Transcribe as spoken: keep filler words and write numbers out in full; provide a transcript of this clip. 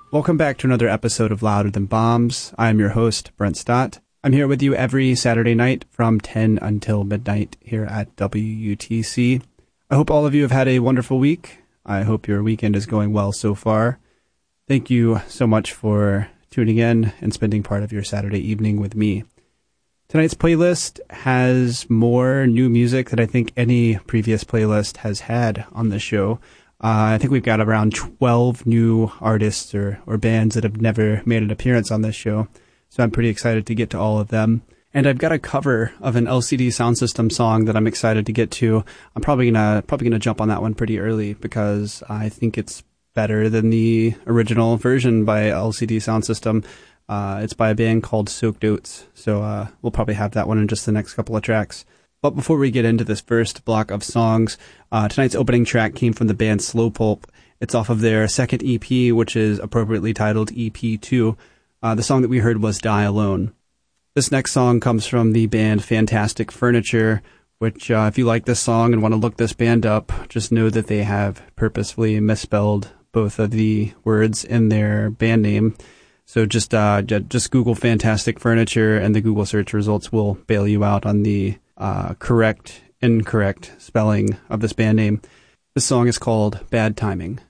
Welcome back to another episode of Louder Than Bombs. I am your host, Brent Stott. I'm here with you every Saturday night from ten until midnight here at W U T C. I hope all of you have had a wonderful week. I hope your weekend is going well so far. Thank you so much for tuning in and spending part of your Saturday evening with me. Tonight's playlist has more new music than I think any previous playlist has had on the show. Uh, I think we've got around twelve new artists or, or bands that have never made an appearance on this show, so I'm pretty excited to get to all of them. And I've got a cover of an L C D Soundsystem song that I'm excited to get to. I'm probably gonna probably gonna jump on that one pretty early because I think it's better than the original version by L C D Soundsystem. Uh, it's by a band called Soaked Oats, so uh, we'll probably have that one in just the next couple of tracks. But before we get into this first block of songs, uh, tonight's opening track came from the band Slow Pulp. It's off of their second E P, which is appropriately titled E P two. Uh, the song that we heard was Die Alone. This next song comes from the band Fantastic Furniture, which uh, if you like this song and want to look this band up, just know that they have purposefully misspelled both of the words in their band name. So just uh, just Google Fantastic Furniture and the Google search results will bail you out on the Uh, correct, incorrect spelling of this band name. This song is called Bad Timing.